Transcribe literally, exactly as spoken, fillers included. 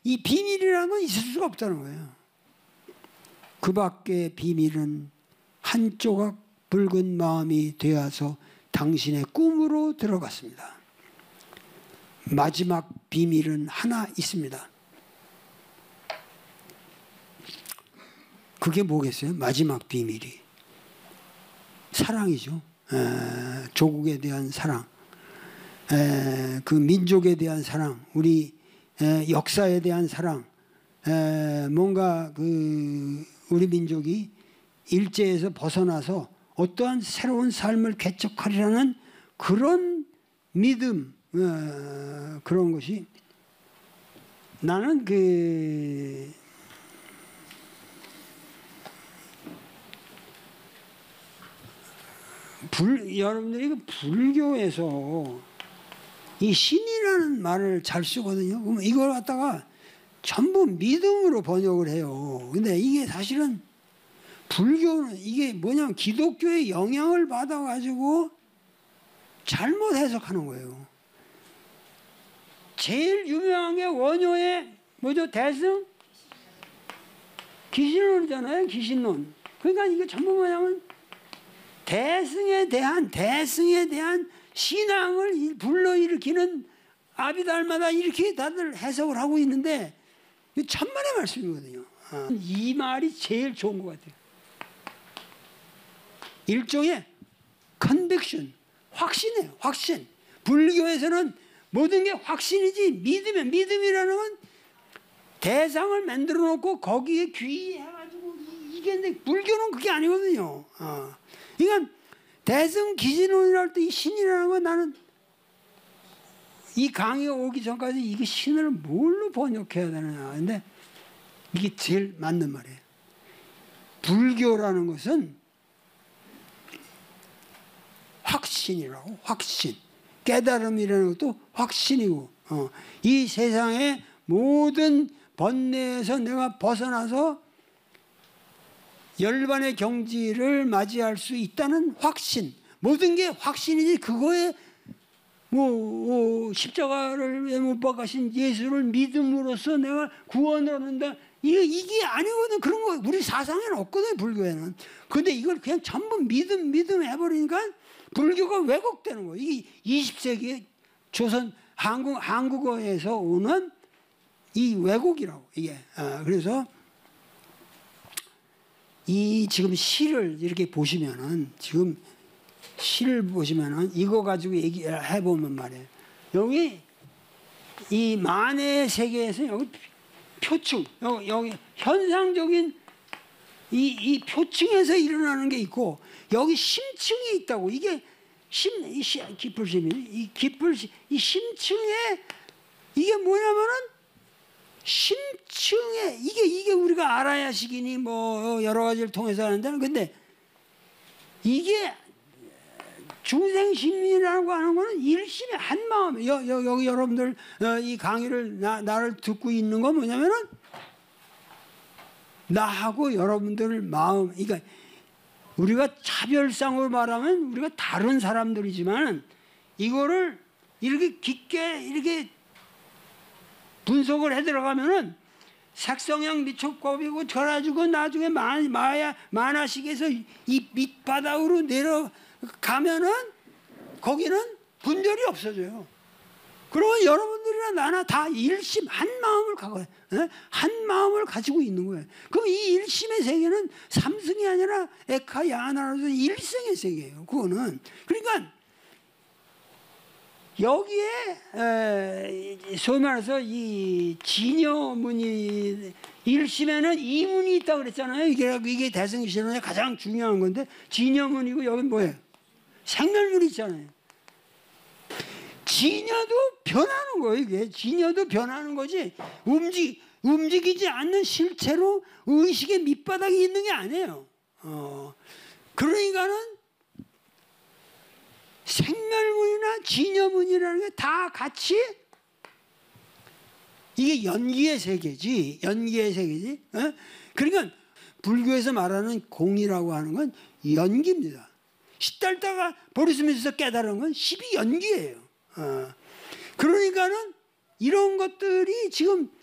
이 비밀이라는 건 있을 수가 없다는 거예요. 그 밖에 비밀은 한 조각 붉은 마음이 되어서 당신의 꿈으로 들어갔습니다. 마지막 비밀은 하나 있습니다. 그게 뭐겠어요? 마지막 비밀이 사랑이죠. 에, 조국에 대한 사랑, 에, 그 민족에 대한 사랑, 우리 에, 역사에 대한 사랑, 에, 뭔가 그 우리 민족이 일제에서 벗어나서 어떠한 새로운 삶을 개척하리라는 그런 믿음, 어, 그런 것이 나는 그 불, 여러분들이 그 불교에서 이 신이라는 말을 잘 쓰거든요. 그럼 이걸 갖다가 전부 믿음으로 번역을 해요. 근데 이게 사실은 불교는 이게 뭐냐면 기독교의 영향을 받아가지고 잘못 해석하는 거예요. 제일 유명한 게 원효의 뭐죠? 대승? 귀신론이잖아요. 귀신론. 그러니까 이게 전부 뭐냐면 대승에 대한 대승에 대한 신앙을 불러일으키는 아비달마다 이렇게 다들 해석을 하고 있는데 천만의 말씀이거든요. 어. 이 말이 제일 좋은 것 같아요. 일종의 컨빅션, 확신이에요. 확신. 불교에서는 모든 게 확신이지 믿음이에요. 믿음이라는 건 대상을 만들어 놓고 거기에 귀해가지고 이게 근데 불교는 그게 아니거든요. 어. 그러니까 대승 기진론이랄 때 이 신이라는 건 나는 이 강의가 오기 전까지 이게 신을 뭘로 번역해야 되느냐. 근데 이게 제일 맞는 말이에요. 불교라는 것은 확신이라고. 확신. 깨달음이라는 것도 확신이고 어. 이 세상의 모든 번뇌에서 내가 벗어나서 열반의 경지를 맞이할 수 있다는 확신. 모든 게 확신이지 그거에 뭐, 뭐 십자가를 못 박으신 예수를 믿음으로써 내가 구원을 얻는다. 이게, 이게 아니거든. 그런 거 우리 사상에는 없거든. 불교에는. 근데 이걸 그냥 전부 믿음 믿음 해버리니까 불교가 왜곡되는 거예요. 이게 이십 세기 조선 한국, 한국어에서 오는 이 왜곡이라고 이게. 아, 그래서 이 지금 시를 이렇게 보시면은 지금 시를 보시면은 이거 가지고 얘기해 보면 말이에요. 여기 이 만의 세계에서 여기 표층, 여기, 여기 현상적인 이, 이 표층에서 일어나는 게 있고 여기 심층이 있다고. 이게 심, 이 시, 깊을심이 이 깊을심, 이 심층에 이게 뭐냐면은 심층에 이게 이게 우리가 알아야 시기니 뭐 여러 가지를 통해서 하는데 근데 이게 중생심이라고 하는 거는 일심의 한 마음. 여, 여, 여기 여러분들 어, 이 강의를 나, 나를 듣고 있는 건 뭐냐면은 나하고 여러분들 마음. 그러니까 우리가 차별상으로 말하면 우리가 다른 사람들이지만 이거를 이렇게 깊게 이렇게 분석을 해 들어가면은 색성형 미촉법이고 저라지고 나중에 마, 마야 만화식에서 이 밑바닥으로 내려가면은 거기는 분별이 없어져요. 그러면 여러분들이나 나나 다 일심 한 마음을 가고 에? 한 마음을 가지고 있는 거예요. 그럼 이 일심의 세계는 삼승이 아니라 에카 야나로서 일생의 세계예요. 그거는 그러니까. 여기에 에, 소위 말해서 이 진여문이 일심에는 이문이 있다고 그랬잖아요. 이게, 이게 대승신론의 가장 중요한 건데 진여문이고 여기 뭐예요? 생멸문이 있잖아요. 진여도 변하는 거예요. 이게 진여도 변하는 거지 움직, 움직이지 않는 실체로 의식의 밑바닥이 있는 게 아니에요. 어, 그러니까는 생멸문이나 진여문이라는 게 다 같이 이게 연기의 세계지. 연기의 세계지. 어? 그러니까 불교에서 말하는 공이라고 하는 건 연기입니다. 십달다가 보리스면서 깨달은 건 십이 연기예요. 어. 그러니까는 이런 것들이 지금